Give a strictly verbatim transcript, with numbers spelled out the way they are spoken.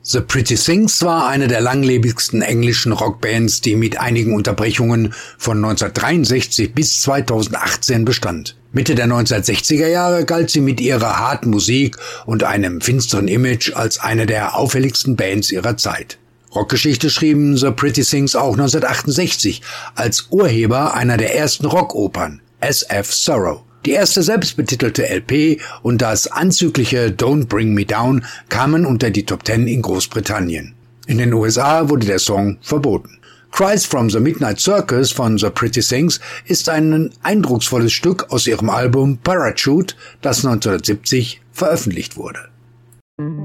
The Pretty Things war eine der langlebigsten englischen Rockbands, die mit einigen Unterbrechungen von neunzehnhundertdreiundsechzig bis zweitausendachtzehn bestand. Mitte der neunzehnhundertsechziger Jahre galt sie mit ihrer harten Musik und einem finsteren Image als eine der auffälligsten Bands ihrer Zeit. Rockgeschichte schrieben The Pretty Things auch neunzehnhundertachtundsechzig als Urheber einer der ersten Rockopern, S F Sorrow. Die erste selbstbetitelte L P und das anzügliche Don't Bring Me Down kamen unter die Top Ten in Großbritannien. In den U S A wurde der Song verboten. Cries from the Midnight Circus von The Pretty Things ist ein eindrucksvolles Stück aus ihrem Album Parachute, das neunzehnhundertsiebzig veröffentlicht wurde.